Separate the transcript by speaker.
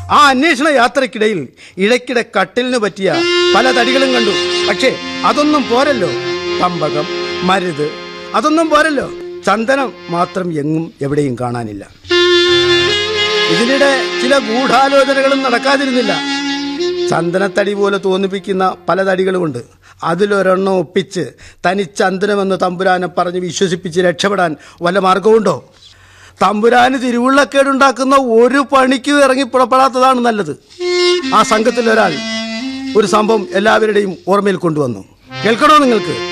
Speaker 1: ആ അന്വേഷണ യാത്രക്കിടയിൽ ഇടയ്ക്കിടെ കട്ടിലിന് പറ്റിയ പല തടികളും കണ്ടു. പക്ഷേ അതൊന്നും പോരല്ലോ. തമ്പകം, മരുത് അതൊന്നും പോരല്ലോ. ചന്ദനം മാത്രം എങ്ങും എവിടെയും കാണാനില്ല. ഇതിനിടെ ചില ഗൂഢാലോചനകളും നടക്കാതിരുന്നില്ല. ചന്ദനത്തടി പോലെ തോന്നിപ്പിക്കുന്ന പല തടികളുമുണ്ട്. അതിലൊരെണ്ണം ഒപ്പിച്ച് തനി ചന്ദനമെന്ന് തമ്പുരാനെ പറഞ്ഞ് വിശ്വസിപ്പിച്ച് രക്ഷപ്പെടാൻ വല്ല മാർഗമുണ്ടോ? തമ്പുരാന് തിരുവുള്ളക്കേടുണ്ടാക്കുന്ന ഒരു പണിക്കും ഇറങ്ങി പുറപ്പെടാത്തതാണ് നല്ലത്. ആ സംഘത്തിൽ ഒരാൾ ഒരു സംഭവം എല്ലാവരുടെയും ഓർമ്മയിൽ കൊണ്ടുവന്നു. കേൾക്കണോ നിങ്ങൾക്ക്?